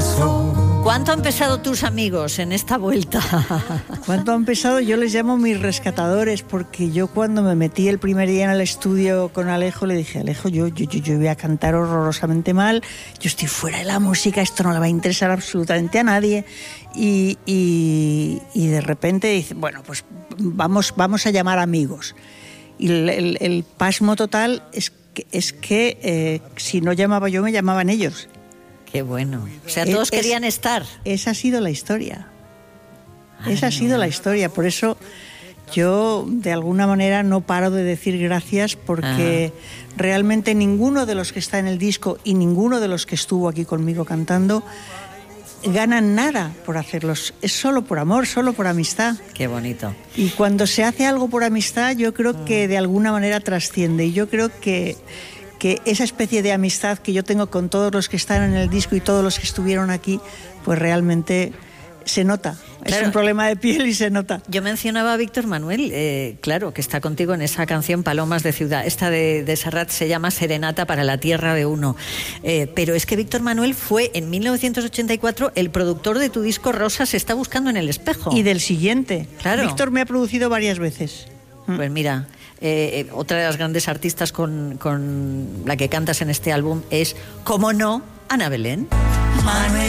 corazón. ¿Cuánto han pesado tus amigos en esta vuelta? ¿Cuánto han pesado? Yo les llamo mis rescatadores, porque yo cuando me metí el primer día en el estudio con Alejo, le dije, Alejo, yo voy a cantar horrorosamente mal, yo estoy fuera de la música, esto no le va a interesar absolutamente a nadie. Y de repente dice, bueno, pues vamos a llamar amigos. Y el pasmo total es que si no llamaba yo, me llamaban ellos. Qué bueno. O sea, todos querían estar. Esa ha sido la historia. Esa ha sido la historia. Por eso yo, de alguna manera, no paro de decir gracias, porque realmente ninguno de los que está en el disco y ninguno de los que estuvo aquí conmigo cantando ganan nada por hacerlos. Es solo por amor, solo por amistad. Qué bonito. Y cuando se hace algo por amistad, yo creo que de alguna manera trasciende. Y yo creo que esa especie de amistad que yo tengo con todos los que están en el disco y todos los que estuvieron aquí, pues realmente se nota. Claro. Es un problema de piel y se nota. Yo mencionaba a Víctor Manuel, claro, que está contigo en esa canción Palomas de Ciudad. Esta de Serrat se llama Serenata para la Tierra de Uno. Pero es que Víctor Manuel fue en 1984 el productor de tu disco Rosa se está buscando en el espejo. Y del siguiente. Claro. Víctor me ha producido varias veces. Pues mira, otra de las grandes artistas con la que cantas en este álbum es, cómo no, Ana Belén.